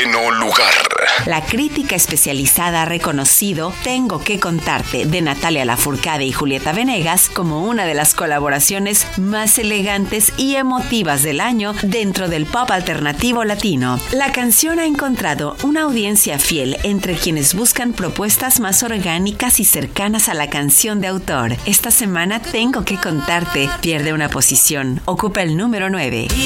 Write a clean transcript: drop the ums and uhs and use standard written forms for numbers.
noveno lugar. La crítica especializada ha reconocido Tengo que contarte de Natalia Lafourcade y Julieta Venegas como una de las colaboraciones más elegantes y emotivas del año dentro del pop alternativo latino. La canción ha encontrado una audiencia fiel entre quienes buscan propuestas más orgánicas y cercanas a la canción de autor. Esta semana Tengo que contarte pierde una posición, ocupa el número 9.